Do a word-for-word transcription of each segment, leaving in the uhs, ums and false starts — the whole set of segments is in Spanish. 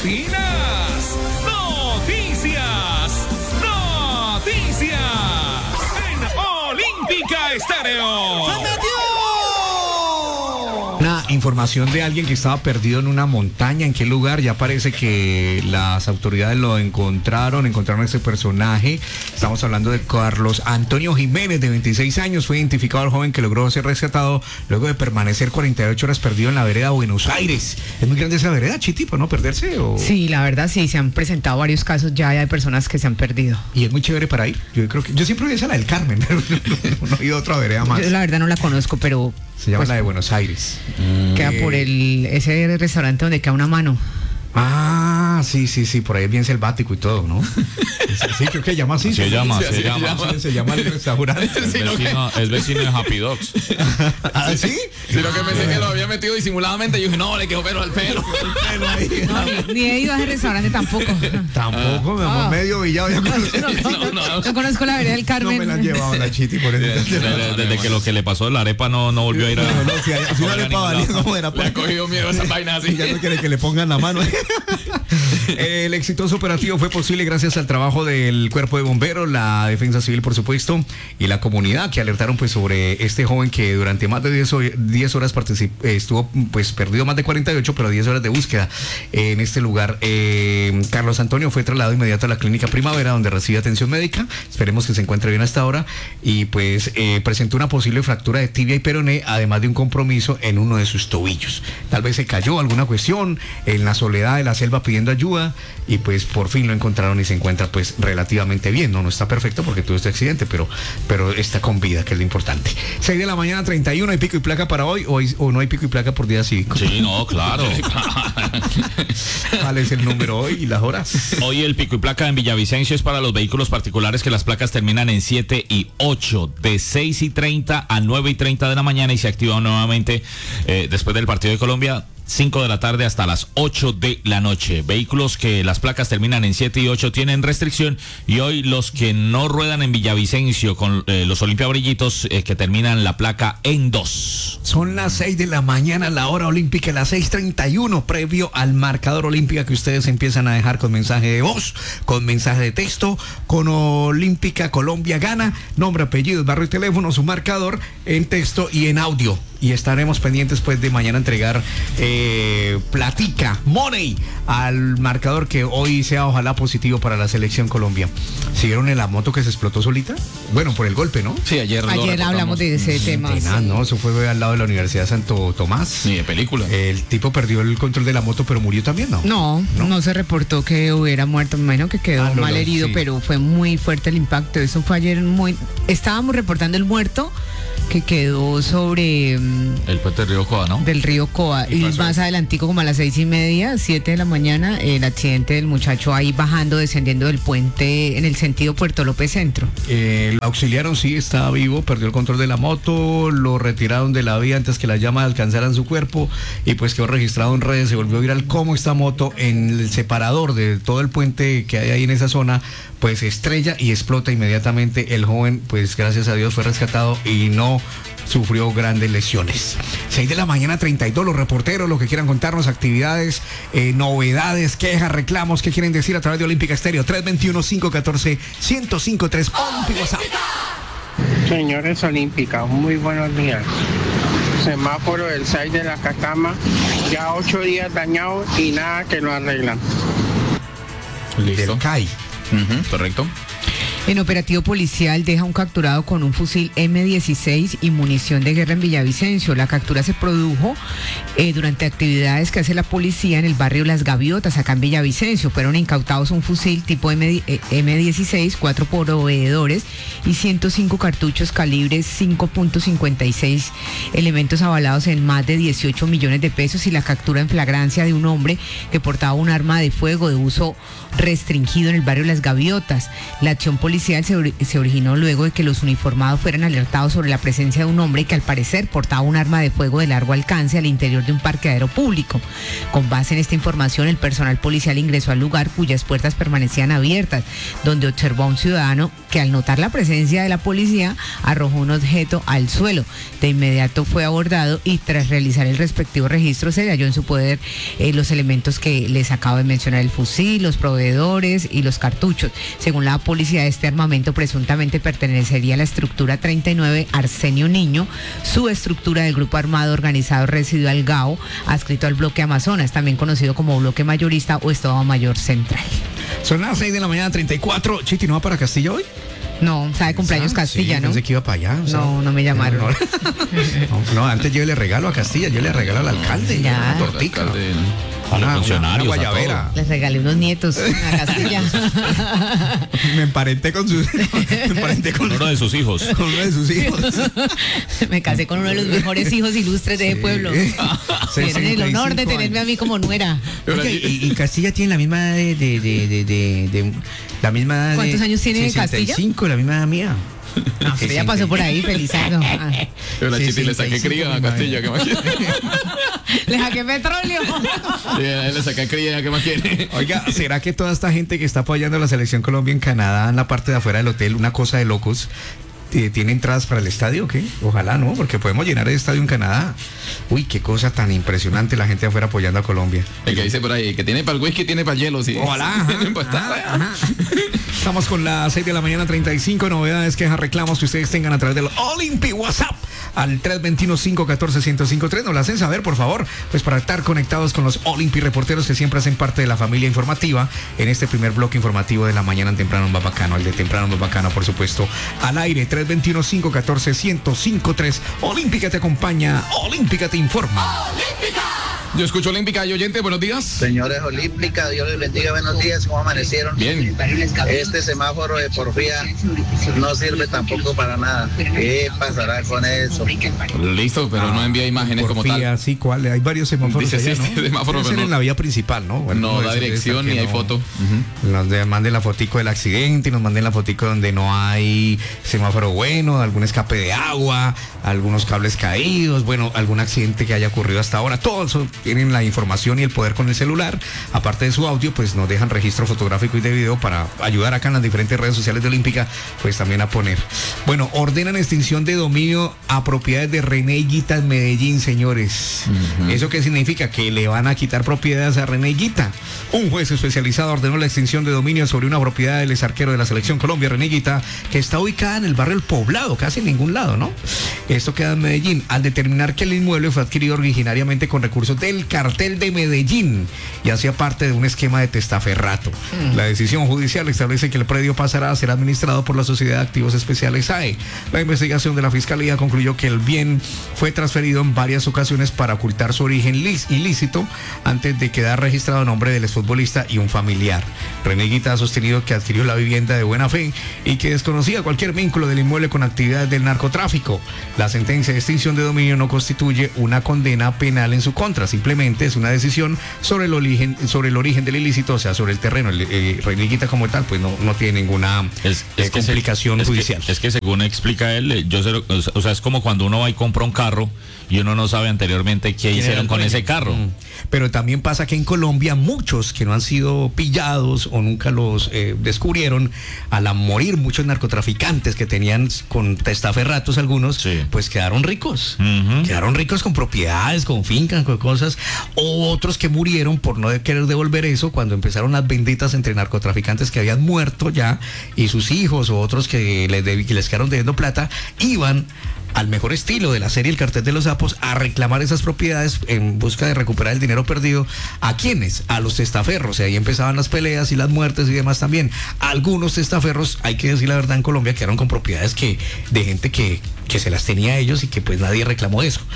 Noticias, noticias, noticias en Olímpica Estéreo. Una información de alguien que estaba perdido en una montaña. ¿En qué lugar? Ya parece que las autoridades lo encontraron, encontraron a ese personaje. Estamos hablando de Carlos Antonio Jiménez, de veintiséis años. Fue identificado el joven que logró ser rescatado luego de permanecer cuarenta y ocho horas perdido en la vereda Buenos Aires. ¿Es muy grande esa vereda, Chiti, por no perderse? ¿O? Sí, la verdad sí, se han presentado varios casos ya de personas que se han perdido. Y es muy chévere para ir. Yo creo que yo siempre voy a la del Carmen, pero no, no he ido a otra vereda más. Yo la verdad no la conozco, pero se llama pues, la de Buenos Aires. Queda eh, por el ese restaurante donde queda una mano. Ah, sí, sí, sí, por ahí es bien selvático y todo, ¿no? Sí, creo que se llama así. Se, se llama, se, se, llama. llama. Se, se llama el restaurante. Es vecino, es vecino de Happy Dogs. ¿Ah, sí? Sino que pensé que lo había metido disimuladamente. Yo dije, no, le quedó pelo al pelo. No, ni he ido a ese restaurante tampoco. Tampoco, me oh. medio villado. Ya no, no, no, no, no conozco la vereda del Carmen. No me la han llevado la Chiti por eso. Desde, desde, desde que lo que le pasó la arepa no, no volvió a ir a... No, no, si, hay, si una arepa valía, ¿cómo era? Le ha cogido miedo a esa vaina así. Ya no quiere que le pongan la mano. El exitoso operativo fue posible gracias al trabajo del Cuerpo de Bomberos, la Defensa Civil, por supuesto, y la comunidad, que alertaron pues sobre este joven que durante más de diez horas estuvo pues perdido, más de cuarenta y ocho, pero diez horas de búsqueda en este lugar. Eh, Carlos Antonio fue trasladado inmediato a la Clínica Primavera, donde recibe atención médica. Esperemos que se encuentre bien hasta ahora. Y pues eh, presentó una posible fractura de tibia y peroné, además de un compromiso en uno de sus tobillos. Tal vez se cayó alguna cuestión en la soledad de la selva pidiendo ayuda, y pues por fin lo encontraron y se encuentra pues relativamente bien. No, no está perfecto porque tuvo este accidente, pero, pero está con vida, que es lo importante. seis de la mañana, treinta y uno, ¿hay pico y placa para hoy o, o no hay pico y placa por día cívico? Sí, no, claro. ¿Cuál es el número hoy y las horas? Hoy el pico y placa en Villavicencio es para los vehículos particulares que las placas terminan en siete y ocho, de seis y treinta a nueve y treinta de la mañana, y se activa nuevamente eh, después del partido de Colombia, cinco de la tarde hasta las ocho de la noche. Vehículos que las placas terminan en siete y ocho tienen restricción, y hoy los que no ruedan en Villavicencio con eh, los Olimpia Brillitos eh, que terminan la placa en dos. Son las seis de la mañana, la hora olímpica, las seis treinta y uno, previo al marcador olímpica que ustedes empiezan a dejar con mensaje de voz, con mensaje de texto, con Olímpica Colombia gana, nombre, apellido, barrio y teléfono, su marcador en texto y en audio. Y estaremos pendientes pues de mañana entregar eh, platica, money, al marcador que hoy sea ojalá positivo para la selección Colombia. ¿Siguieron en la moto que se explotó solita? Bueno, por el golpe, ¿no? Sí, ayer Ayer hablamos de ese tema. Tenaz, sí. No, eso fue al lado de la Universidad de Santo Tomás. Ni de película. El tipo perdió el control de la moto, pero murió también, ¿no? No, no, no se reportó que hubiera muerto. Me imagino que quedó ah, no, mal no, herido, sí. Pero fue muy fuerte el impacto. Eso fue ayer muy... Estábamos reportando el muerto que quedó sobre... El puente del río Coa, ¿no? Del río Coa. Y, y más adelantico, como a las seis y media, siete de la mañana, el accidente del muchacho ahí bajando, descendiendo del puente en el sentido Puerto López Centro. Eh, lo auxiliaron, sí, estaba vivo, perdió el control de la moto, lo retiraron de la vía antes que las llamas alcanzaran su cuerpo, y pues quedó registrado en redes, se volvió viral cómo esta moto en el separador de todo el puente que hay ahí en esa zona, pues estrella y explota inmediatamente. El joven, pues gracias a Dios fue rescatado y no sufrió grandes lesiones. seis de la mañana, treinta y dos, los reporteros, lo que quieran contarnos, actividades, eh, novedades, quejas, reclamos, qué quieren decir a través de Olímpica Estéreo, tres dos uno, cinco uno cuatro, uno cero cinco tres, Olímpica WhatsApp. Señores Olímpica, muy buenos días. Semáforo del seis de la Cacama, ya ocho días dañado y nada que lo arreglan. Listo. Del C A I. Uh-huh, correcto. En operativo policial deja un capturado con un fusil eme dieciséis y munición de guerra en Villavicencio. La captura se produjo eh, durante actividades que hace la policía en el barrio Las Gaviotas, acá en Villavicencio. Fueron incautados un fusil tipo eme dieciséis, cuatro proveedores y ciento cinco cartuchos calibre cinco punto cincuenta y seis, elementos avalados en más de dieciocho millones de pesos, y la captura en flagrancia de un hombre que portaba un arma de fuego de uso restringido en el barrio Las Gaviotas. La acción policial policial se, ori- se originó luego de que los uniformados fueran alertados sobre la presencia de un hombre que al parecer portaba un arma de fuego de largo alcance al interior de un parqueadero público. Con base en esta información, el personal policial ingresó al lugar cuyas puertas permanecían abiertas, donde observó a un ciudadano que al notar la presencia de la policía arrojó un objeto al suelo. De inmediato fue abordado y tras realizar el respectivo registro se halló en su poder eh, los elementos que les acabo de mencionar, el fusil, los proveedores y los cartuchos. Según la policía, este armamento presuntamente pertenecería a la estructura treinta y nueve Arsenio Niño, subestructura del grupo armado organizado residual G A O, adscrito al bloque Amazonas, también conocido como bloque mayorista o Estado Mayor Central. Son las seis de la mañana, treinta y cuatro. Chiti, ¿no va para Castilla hoy? No, está de cumpleaños Ah, Castilla, sí, ¿no? Pensé que iba para allá. o sea, No, no me llamaron. No, no, no, antes yo le regalo a Castilla, yo le regalo al alcalde. Ya. Una tortica. Alcalde, A los Una- funcionarios, una a guayabera. Les regalé unos nietos a Castilla. Me emparenté con sus, me emparenté con, uno de sus hijos. con uno de sus hijos. Me casé con uno de los mejores hijos ilustres de ese pueblo. Tienen el honor de tenerme a mí como nuera. Oiga, y, y Castilla tiene la misma edad de, de, de, de, de- de- la misma edad de ¿Cuántos años tiene Castilla? sesenta y cinco, la misma edad mía. No, usted ya pasó por ahí, feliz año. Ah, Yo la Sí, Chiti sí, le saqué sí, cría sí, a sí, Castilla, ¿qué más quiere? le saqué petróleo. Sí, a él le saqué cría, ¿qué más quiere? Oiga, ¿será que toda esta gente que está apoyando a la selección Colombia en Canadá, en la parte de afuera del hotel, una cosa de locos, eh, tiene entradas para el estadio o qué? Ojalá, ¿no? Porque podemos llenar el estadio en Canadá. Uy, qué cosa tan impresionante la gente de afuera apoyando a Colombia. El que dice por ahí, que tiene para el whisky, tiene para el hielo, sí. Ojalá. Ajá, Tiene para estar. ajá, ajá. Estamos con las seis de la mañana, treinta y cinco novedades, quejas, reclamos que ustedes tengan a través del Olympi WhatsApp al tres dos uno, cinco uno cuatro, uno cero cinco tres. Nos lo hacen saber, por favor, pues para estar conectados con los Olympi reporteros que siempre hacen parte de la familia informativa en este primer bloque informativo de la mañana en Temprano más Bacano, el de Temprano más Bacano, por supuesto, al aire. Tres dos uno, cinco uno cuatro, uno cero cinco tres. Olímpica te acompaña, Olímpica te informa. Yo escucho Olímpica y oyente, buenos días. Señores Olímpica, Dios les bendiga, buenos días, ¿cómo amanecieron? Bien. Este semáforo de porfía no sirve tampoco para nada. ¿Qué pasará con eso? Listo, pero no envía imágenes como Porfía, tal. sí, ¿cuál? Hay varios semáforos Dice, allá, sí, ¿no? este semáforo, Debe ser pero no- en la vía principal, ¿no? Bueno, No da eso debe dirección estar ni que hay no- foto. Ujú. Nos de- manden la fotico del accidente, nos manden la fotico donde no hay semáforo bueno, algún escape de agua, algunos cables caídos, bueno, algún accidente que haya ocurrido hasta ahora. Todo eso tienen la información y el poder con el celular. Aparte de su audio, pues nos dejan registro fotográfico y de video para ayudar acá en las diferentes redes sociales de Olímpica, pues también a poner. Bueno, ordenan extinción de dominio a propiedades de René Higuita en Medellín, señores. ¿Eso qué significa? Que le van a quitar propiedades a René Higuita. Un juez especializado ordenó la extinción de dominio sobre una propiedad del exarquero de la selección Colombia, René Higuita, que está ubicada en el barrio El Poblado, casi en ningún lado, ¿no? Esto queda en Medellín, al determinar que el inmueble fue adquirido originariamente con recursos del cartel de Medellín y hacía parte de un esquema de testaferrato. Mm. La decisión judicial establece que el predio pasará a ser administrado por la Sociedad de Activos Especiales S A E. La investigación de la Fiscalía concluyó que el bien fue transferido en varias ocasiones para ocultar su origen ilícito antes de quedar registrado a nombre del exfutbolista y un familiar. René Higuita ha sostenido que adquirió la vivienda de buena fe y que desconocía cualquier vínculo del inmueble con actividades del narcotráfico. La sentencia de extinción de dominio no constituye una condena penal en su contra, simplemente es una decisión sobre el origen, sobre el origen del ilícito, o sea, sobre el terreno. El, eh, René Higuita como tal, pues no, no tiene ninguna Es, eh, es que se- complicación es que- judicial. es que según explica él, yo sé, o sea, es como cuando uno va y compra un carro y uno no sabe anteriormente qué era hicieron el con dueño? ese carro. Mm. Pero también pasa que en Colombia muchos que no han sido pillados o nunca los eh, descubrieron, al morir muchos narcotraficantes que tenían con testaferratos algunos, Sí. pues quedaron ricos. Ujú. Quedaron ricos con propiedades, con fincas, con cosas. O otros que murieron por no querer devolver eso cuando empezaron las benditas entre narcotraficantes que habían muerto ya y sus hijos o otros que les, deb- que les quedaron debiendo plata, iban al mejor estilo de la serie El Cartel de los Sapos a reclamar esas propiedades en busca de recuperar el dinero perdido. ¿A quiénes? A los testaferros. Y ahí empezaban las peleas y las muertes y demás también. Algunos testaferros, hay que decir la verdad, en Colombia quedaron con propiedades que de gente que, que se las tenía ellos y que pues nadie reclamó eso.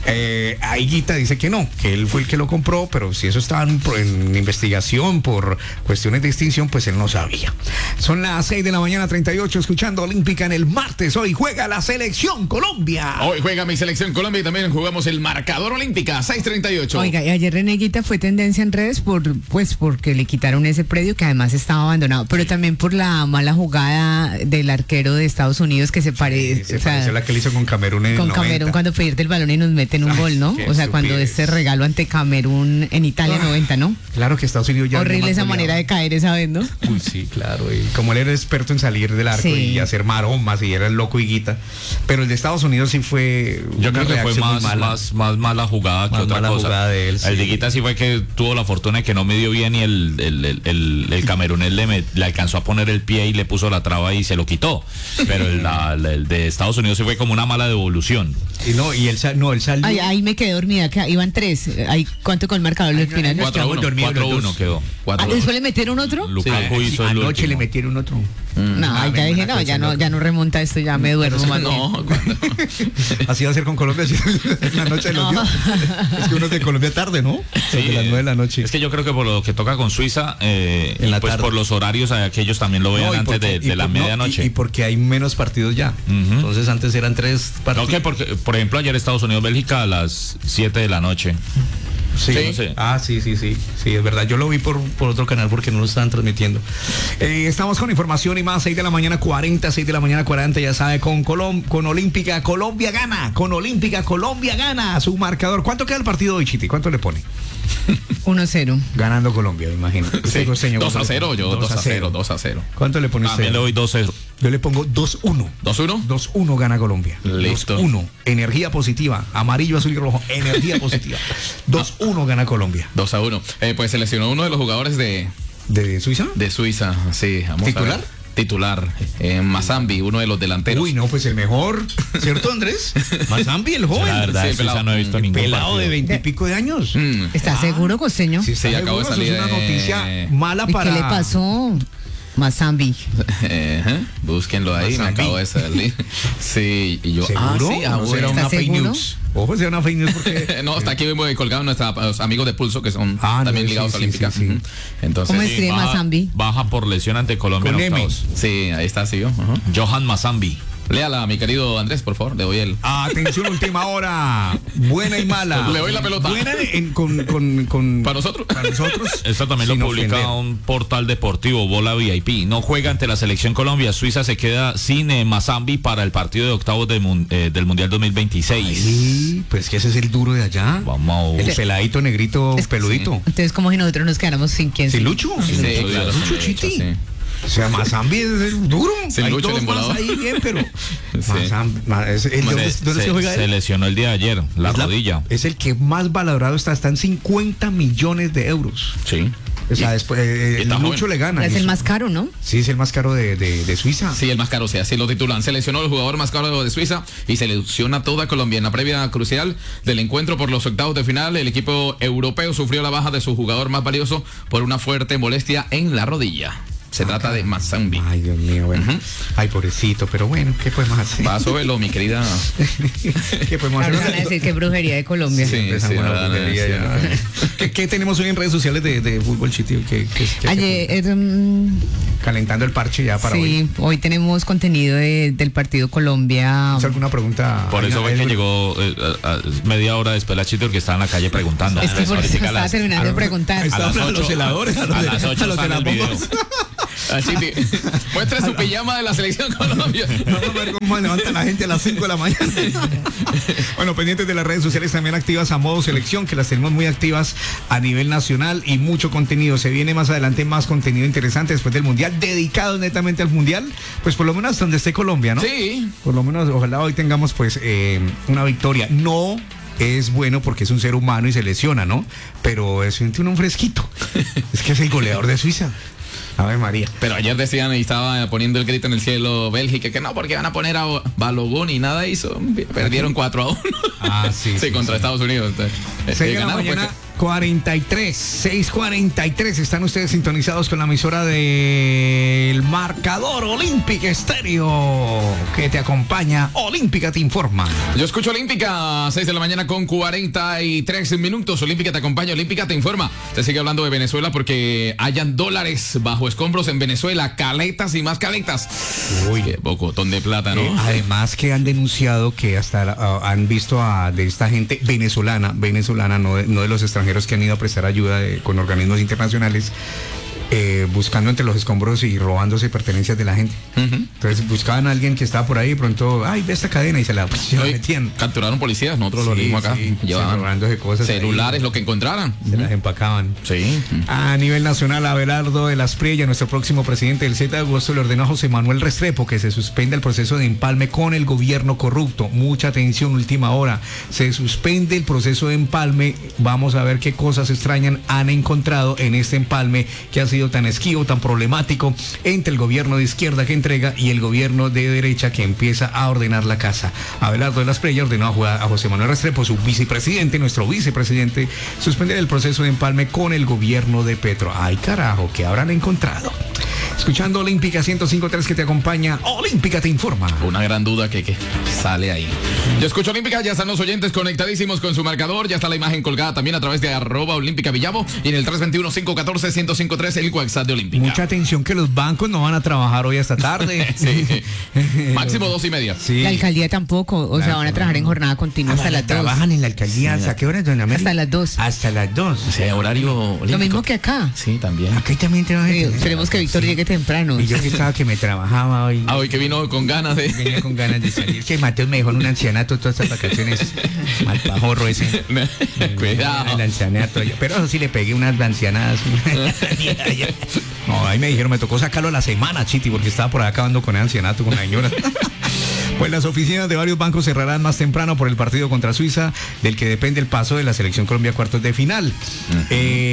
Eh, ahí Guita dice que no, que él fue el que lo compró, pero si eso estaba en, en investigación por cuestiones de extinción, pues él no sabía. Son las seis de la mañana, treinta y ocho, escuchando Olímpica en el martes. Hoy juega la selección Colombia. Hoy juega mi selección Colombia y también jugamos el marcador Olímpica, seis treinta y ocho. Oiga, y ayer René Guita fue tendencia en redes por, pues, porque le quitaron ese predio que además estaba abandonado, pero también por la mala jugada del arquero de Estados Unidos que se parece. Se o sea, pareció a la que le hizo con Camerún en con el noventa. Camerún cuando pierde el balón y nos meten un Ay, gol, ¿no? qué O sea, cuando estupidez. este regalo ante Camerún en Italia Ah, noventa, ¿no? Claro que Estados Unidos ya Horrible venía más esa goleado. manera de caer esa vez, ¿no? Uy, sí, claro. Y como él era experto en salir del arco Sí. y hacer maromas y era el loco Higuita. Pero el de Estados Unidos sí fue. Yo una creo que fue reacción muy más, mala. más, más mala jugada que Más otra mala cosa. jugada de él, sí. El de Guita sí fue que tuvo la fortuna de que no midió bien y el, el, el, el, el camerunés le, met- le alcanzó a poner el pie y le puso la traba y se lo quitó. Pero el, la- la- el de Estados Unidos sí fue como una mala devolución. Y no, y él, sa- no, él salió. Ay, ahí me quedé dormida, que iban tres. Ahí, ¿cuánto con el marcador del final? nos cuatro a quedamos uno, dormidos cuatro los uno dos. quedó. Ah, ¿después le metieron otro? Lukaku Sí, hizo el anoche último. le metieron otro. No, Ah, ahí ya ven, dije, una no, ya cosa no, loca. ya no remonta esto, ya me duermo más bien. No, cuando- Así va a ser con Colombia, así, en la noche de los No. dioses. Es que uno es de Colombia tarde, ¿no? Sí, de las nueve de la noche. Es que yo creo que por lo que toca con Suiza, eh, En la y pues tarde. por los horarios, eh, que ellos también lo vean No, y antes porque- de, y de la por- no, medianoche. y, y porque hay menos partidos ya. Ujú. Entonces antes eran tres No, partidos. que porque, por ejemplo, ayer Estados Unidos-Bélgica a las siete de la noche. Sí. Sí, no sé. Ah, sí, sí, sí. Sí, es verdad. Yo lo vi por, por otro canal porque no lo estaban transmitiendo. Eh, estamos con información y más. seis de la mañana cuarenta, seis de la mañana cuarenta, ya sabe, con Colom con Olímpica Colombia gana. Con Olímpica Colombia gana su marcador. ¿Cuánto queda el partido hoy, Chiti? ¿Cuánto le pone? uno cero. Ganando Colombia, me imagino. Sí, Costeño, dos a ¿cuánto le cero, pone? yo dos a cero, dos a cero. ¿Cuánto le pone usted? También le doy dos cero. Yo le pongo dos uno. ¿dos uno? dos uno gana Colombia. Listo. dos uno. Energía positiva. Amarillo, azul y rojo. Energía positiva. dos uno gana Colombia. dos a uno. Eh, pues seleccionó uno de los jugadores de, ¿De Suiza? de Suiza. Sí, vamos a ¿Titular? ver. Titular. Eh, Mazambi, uno de los delanteros. Uy, no, pues el mejor. ¿Cierto, Andrés? Mazambi, el joven. La verdad, Sí, de Suiza pelado. no he visto ningún Pelado partido. de veintipico de años. Mm. ¿Estás seguro, costeño? Sí, está Sí, acabo de seguro, eso salir es una de- noticia mala ¿Y para. qué le pasó? Mazambi. Eh, ¿eh? Búsquenlo ahí, me Mazambi. acabo de salir. Sí, y yo. ¿Seguro? Ah, sí, ah, ¿No bueno. será una ¿Estás fake seguro? news? Ojo, será una fake news porque. No, está aquí muy colgado nuestros amigos de Pulso que son Ah, no, también sí, ligados sí, a Olímpica. sí, sí. Ujú. Entonces, ¿Cómo sí, escribe baja, Mazambi? baja por lesión ante Colombia Con en M. octavos. sí, ahí está, sí yo. Ajá. Johan Mazambi. Léala, mi querido Andrés, por favor, le doy el. Atención, última hora. Buena y mala. Le doy la pelota. Buena en- con, con, con- ¿Para nosotros? Para nosotros. Esto también sin lo publica ofender. un portal deportivo, Bola V I P. No juega ante la selección Colombia. Suiza se queda sin eh, Mazambi para el partido de octavos de mun- eh, del Mundial dos mil veintiséis. Sí, pues que ese es el duro de allá. Vamos. El peladito negrito Es- peludito. Entonces, como si nosotros nos quedáramos sin quién. ¿Sí, sí. Lucho? Sí, Lucho claro, Díaz. Lucho sí, Chiti. sí. O sea, Mazambi es el duro. Sí, Hay Lucho, el dos más embolador. ahí bien, pero Sí. Mazambi, ma- es, el, ¿dónde, Se, dónde se, se- juega se él? lesionó el día de ayer, la Es la- rodilla. Es el que más valorado está, está en cincuenta millones de euros. Sí. O sea, después eh, y está Lucho joven. le gana. Es Y el eso- más caro, ¿no? Sí, es el más caro de, de, de Suiza. Sí, el más caro, sí, así lo titulan. Seleccionó el jugador más caro de Suiza y selecciona toda Colombia. En la previa crucial del encuentro por los octavos de final, el equipo europeo sufrió la baja de su jugador más valioso por una fuerte molestia en la rodilla. Se trata de Mazambi. Ay, Dios mío, bueno. Ujú. Ay, pobrecito, pero bueno, ¿qué podemos hacer? Va a subirlo, mi querida. ¿Qué podemos Ahora van a hacer? decir que brujería de Colombia. Sí. Empezamos sí, la ahora brujería decía. ya. ¿Qué, qué tenemos hoy en redes sociales de, de fútbol, Chiti? ¿Qué, qué- qué- Ayer, mm, calentando el parche ya para hoy. sí, hoy tenemos contenido de- del partido Colombia. ¿Es alguna pregunta? Por eso Ay, fue que ay, llegó eh, a- a- media hora después la Chito que estaba en la calle preguntando. Es que por eso Ahorita a estaba las- terminando de preguntar. a las Estaban ocho, los heladores, a los a de- las ocho a los de está en las el video. bombas. Así que, muestre su pijama de la selección Colombia. Vamos a ver cómo levanta la gente a las cinco de la mañana. Bueno, pendientes de las redes sociales también activas a modo selección, que las tenemos muy activas a nivel nacional y mucho contenido. Se viene más adelante más contenido interesante después del Mundial, dedicado netamente al Mundial, pues por lo menos hasta donde esté Colombia, ¿no? Sí. Por lo menos, ojalá hoy tengamos pues eh, una victoria. No es bueno porque es un ser humano y se lesiona, ¿no? Pero es siente uno un fresquito. Es que es el goleador de Suiza. Ave María. Pero ayer decían y estaba poniendo el grito en el cielo Bélgica que no, porque van a poner a Balogun y nada hizo. Perdieron cuatro a uno. Ah, sí, Sí, sí, contra sí. Estados Unidos. Entonces, eh, seis de la ganaron, pues, mañana, cuarenta y tres, seis cuarenta y tres. Están ustedes sintonizados con la emisora del Marcador Olímpica Estéreo, que te acompaña. Olímpica te informa. Yo escucho Olímpica, seis de la mañana con cuarenta y tres minutos. Olímpica te acompaña, Olímpica te informa. Se sigue hablando de Venezuela porque hayan dólares bajo escombros en Venezuela, caletas y más caletas. Uy, qué bocotón de plata, ¿no? Eh, además que han denunciado que hasta uh, han visto a de esta gente venezolana, venezolana, no de, no de los extranjeros que han ido a prestar ayuda de, con organismos internacionales, eh, buscando entre los escombros y robándose pertenencias de la gente. Uh-huh. Entonces buscaban a alguien que estaba por ahí y pronto, ay, ve esta cadena y se la, se la metían. Capturaron policías, nosotros sí, lo mismo acá. Sí, llevaban robándose cosas. Celulares, ahí, lo que encontraran. Se uh-huh. las empacaban. Sí. A nivel nacional, Abelardo de las Priella, nuestro próximo presidente del siete de agosto, le ordenó a José Manuel Restrepo que se suspenda el proceso de empalme con el gobierno corrupto. Mucha atención, última hora. Se suspende el proceso de empalme. Vamos a ver qué cosas extrañas han encontrado en este empalme que ha sido tan esquivo, tan problemático entre el gobierno de izquierda que entrega y el gobierno de derecha que empieza a ordenar la casa. Abelardo de las Priella ordenó a, a José Manuel Restrepo, su vicepresidente, nuestro vicepresidente, suspender el proceso de empalme con el gobierno de Petro. Ay, carajo, ¿qué habrán encontrado? Escuchando Olímpica ciento cinco punto tres que te acompaña, Olímpica te informa. Una gran duda que, que sale ahí. Yo escucho Olímpica, ya están los oyentes conectadísimos con su marcador, ya está la imagen colgada también a través de arroba Olímpica Villavo y en el tres dos uno, cinco uno cuatro, uno cero cinco tres el WhatsApp de Olímpica. Mucha atención que los bancos no van a trabajar hoy hasta tarde. Sí. Máximo dos y media. Sí. La alcaldía tampoco, o claro, sea, van a trabajar en jornada continua hasta las dos. ¿Trabajan en la alcaldía? ¿Hasta qué hora, don América? Hasta las dos. Hasta las dos. O sea, horario olímpico. Lo mismo que acá. Sí, también. Aquí también trabajan. Sí, esperemos que Víctor sí. llegue temprano. Y yo que estaba que me trabajaba hoy. Ah, hoy que vino con ganas de... Venía con ganas de salir. Que Mateo me dejó en un ancianato todas estas vacaciones. Mal pajorro ese. Cuidado. El ancianato. Pero eso sí le pegué unas ancianadas. No, ahí me dijeron, me tocó sacarlo a la semana, Chiti, porque estaba por ahí acabando con el ancianato, con la señora. Pues las oficinas de varios bancos cerrarán más temprano por el partido contra Suiza, del que depende el paso de la selección Colombia a cuartos de final. Uh-huh.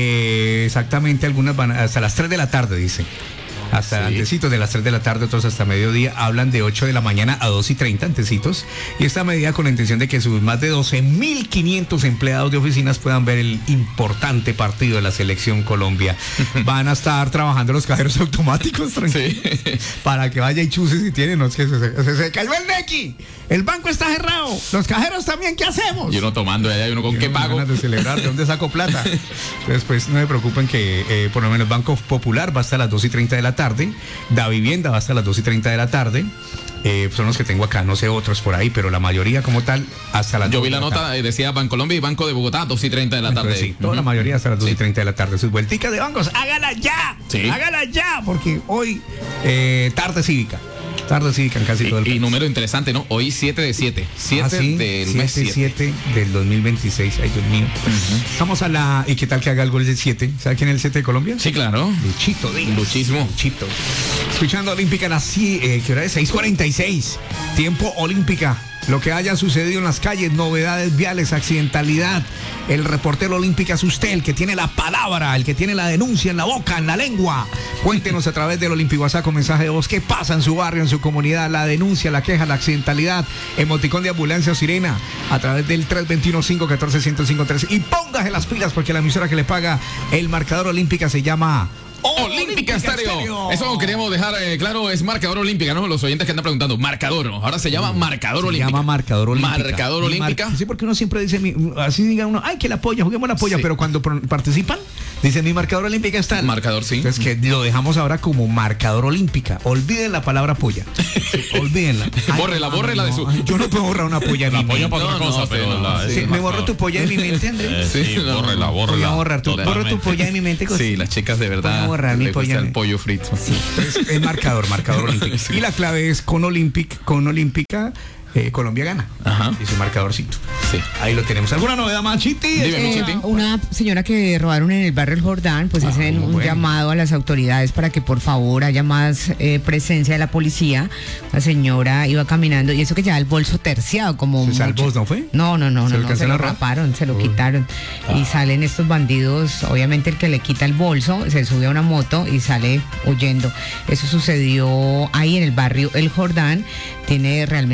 eh, exactamente, algunas van hasta las tres de la tarde, dice. Hasta sí. antecitos de las tres de la tarde, otros hasta mediodía, hablan de ocho de la mañana a dos y treinta antecitos, y esta medida con la intención de que sus más de doce mil quinientos empleados de oficinas puedan ver el importante partido de la selección Colombia. Van a estar trabajando los cajeros automáticos, sí. para que vaya y chuse si tienen, no, se, se, se, se cayó el Nequi, el banco está cerrado, los cajeros también, ¿qué hacemos? Y uno tomando allá, y uno con qué pago. Ganas de celebrar, ¿de dónde saco plata? Entonces, pues no se preocupen que eh, por lo menos Banco Popular va hasta las dos y treinta de la tarde. tarde, Da Vivienda va hasta las dos y treinta de la tarde, eh, son los que tengo acá, no sé otros por ahí, pero la mayoría como tal hasta las Yo vi la nota, eh, decía Bancolombia y Banco de Bogotá, dos y treinta de la tarde. Sí, toda uh-huh. la mayoría hasta las dos y treinta de la tarde. Sus vuelticas de bancos, hágala ya, sí. hágala ya, porque hoy eh, tarde cívica. Tarde cívica en casi y, todo el país. Y número interesante, ¿no? Hoy siete de siete. siete ah, ¿sí? del siete, mes siete. siete del dos mil veintiséis. Ay, Dios mío. Uh-huh. Estamos a la... ¿Y qué tal que haga el gol del siete? ¿Sabe quién es el siete de Colombia? Sí, claro. Luchito Díaz. Luchismo. Luchito. Escuchando Olímpica, las, eh, ¿qué hora es? seis cuarenta y seis. Tiempo Olímpica. Lo que haya sucedido en las calles, novedades viales, accidentalidad. El reportero Olímpica es usted, el que tiene la palabra, el que tiene la denuncia en la boca, en la lengua. Cuéntenos a través del Olímpico WhatsApp con mensaje de voz. ¿Qué pasa en su barrio, en su comunidad? La denuncia, la queja, la accidentalidad. Emoticón de ambulancia o sirena a través del tres dos uno, cinco uno cuatro, uno cero cinco tres. Y póngase las pilas porque la emisora que le paga el marcador Olímpica se llama... Olímpica Estéreo. Eso queríamos dejar eh, claro, es marcador Olímpica, ¿no? Los oyentes que andan preguntando, marcador, ahora se llama marcador se Olímpica. Se llama marcador Olímpica. Marcador Olímpica. Mar- sí, porque uno siempre dice, así diga uno, ay, que la polla, juguemos la polla, sí. pero cuando pro- participan, dicen mi marcador Olímpica está. Marcador, sí. Entonces que lo dejamos ahora como marcador Olímpica. Olviden la palabra polla. Sí, olvídenla. Bórrela, ay, bórrela no, de su. Yo no puedo borrar una polla de la mi polla mente. para otra no, cosa, no, pero no, la, sí, sí, me borro tu polla de mi mente, Andrés. Eh, sí, sí, no, bórrela, no, bórrela. Voy a borrar tu, borro tu polla de mi mente. Cosa. Sí, las chicas de verdad. Voy a borrar mi le gusta polla. el pollo frito. Sí. Entonces, es marcador, marcador olímpico. Sí. Y la clave es con Olímpic, con Olímpica, eh, Colombia gana. Ajá. Y su marcadorcito. Sí. Ahí lo tenemos. ¿Alguna novedad más, Chiti? Dime, Eh, Chiti. una señora que robaron en el barrio El Jordán, pues ah, hacen un bueno. llamado a las autoridades para que por favor haya más eh, presencia de la policía. La señora iba caminando y eso que lleva el bolso terciado como ¿Se salvó, no fue? No, no, no, ¿Se no, lo, no, se lo raparon, se lo Uy. quitaron. Ah. Y salen estos bandidos, obviamente el que le quita el bolso se sube a una moto y sale huyendo. Eso sucedió ahí en el barrio El Jordán. Tiene realmente la comunidad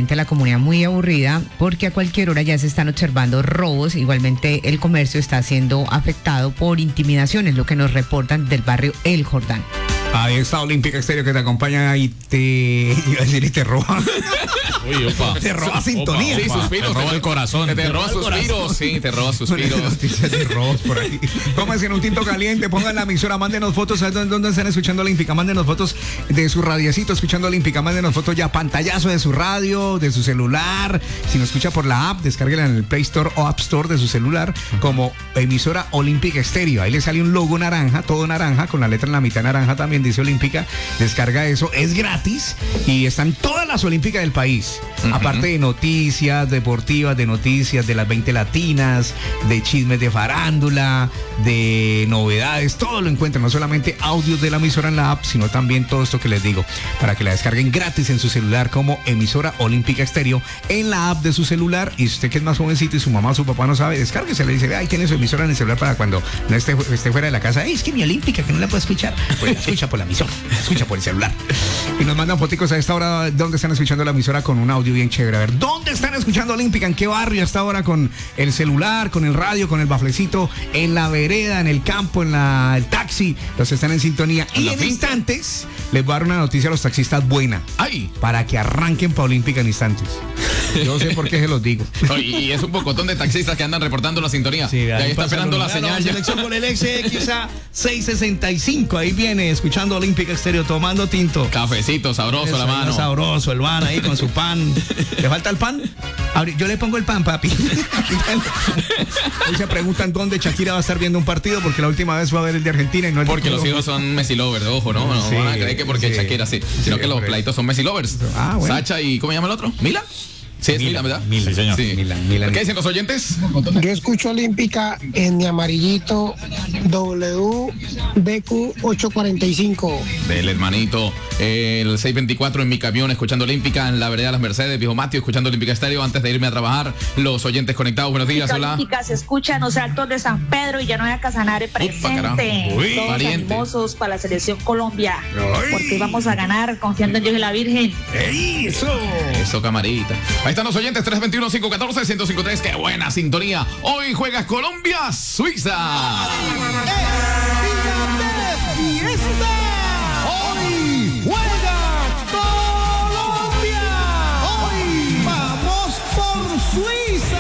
comunidad muy aburrida porque a cualquier hora ya se están observando robos. Igualmente el comercio está siendo afectado por intimidaciones, lo que nos reportan del barrio El Jordán. Ahí está Olímpica Estéreo que te acompaña y te iba a decir y te roba. Uy, opa. Te roba sintonía. Sí, suspiros. Te roba el corazón. Te roba suspiros. Sí, te roba suspiros. Noticias de robos por ahí. Tómense en un tinto caliente, pongan la emisora, mándenos fotos. ¿Sabes dónde, dónde están escuchando Olímpica? Mándenos fotos de su radiecito escuchando Olímpica. Mándenos fotos ya pantallazo de su radio, de su celular. Si nos escucha por la app, descárguela en el Play Store o App Store de su celular como emisora Olímpica Estéreo. Ahí le sale un logo naranja, todo naranja, con la letra en la mitad naranja también dice Olímpica. Descarga eso, es gratis y están todas las Olímpicas del país. Uh-huh. Aparte de noticias deportivas, de noticias de las veinte latinas, de chismes de farándula, de novedades, todo lo encuentran, no solamente audios de la emisora en la app, sino también todo esto que les digo, para que la descarguen gratis en su celular como emisora Olímpica Estéreo en la app de su celular. Y usted que es más jovencito y su mamá o su papá no sabe, descárguese, le dice, ahí tiene su emisora en el celular para cuando no esté, esté fuera de la casa. Ey, es que mi Olímpica, que no la puedo escuchar. Pues la escucha por la emisora, la escucha por el celular. Y nos mandan foticos a esta hora donde están escuchando la emisora con un audio bien chévere. A ver, ¿dónde están escuchando Olímpica? ¿En qué barrio hasta ahora con el celular, con el radio, con el baflecito, en la vereda, en el campo, en la, el taxi? Los están en sintonía. Y en instantes les voy a dar una noticia a los taxistas buena. ¡Ay! Para que arranquen para Olímpica en instantes. Yo sé por qué se los digo. No, y, y es un pocotón de taxistas que andan reportando la sintonía. Sí, ahí, ahí está esperando la señal. La selección con el X X A seiscientos sesenta y cinco. Ahí viene, escuchando Olímpica Estéreo, tomando tinto. Cafecito sabroso. Eso, la mano. Sabroso, el van ahí con su pan. ¿Le falta el pan? Yo le pongo el pan, papi. Hoy se preguntan dónde Shakira va a estar viendo un partido, porque la última vez fue a ver el de Argentina y no el Porque de los hijos son Messi lovers, ojo, ¿no? No sí, van a creer que porque sí, Shakira sí, sino sí, que los plaitos son Messi lovers. Ah, bueno. Sacha y ¿cómo se llama el otro? ¿Milan? Sí, es Milan, ¿verdad? Milan, sí, señor. Sí. Milan, Milan. ¿Qué dicen los oyentes? Yo escucho Olímpica en mi amarillito W B Q ochocientos cuarenta y cinco. Del hermanito, el seiscientos veinticuatro en mi camión, escuchando Olímpica en la vereda de las Mercedes, viejo Matio, escuchando Olímpica Estéreo antes de irme a trabajar. Los oyentes conectados, buenos días, hola. Olímpica se escucha en los Altos de San Pedro y Llano de Casanare presente. Uy, todos valiente. Animosos para la selección Colombia. Ay. Porque vamos a ganar confiando en Dios y la Virgen. ¡Ey, eso! Eso, camarita. Ahí están los oyentes, tres dos uno, cinco uno cuatro, uno cero cinco tres. ¡Qué buena sintonía! Hoy juega Colombia, Suiza. ¡Eh!